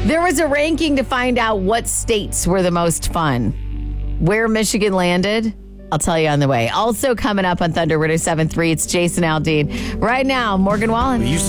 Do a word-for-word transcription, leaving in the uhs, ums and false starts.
There was a ranking to find out what states were the most fun. Where Michigan landed, I'll tell you on the way. Also coming up on Thunder one oh seven point three, it's Jason Aldean. Right now, Morgan Wallen.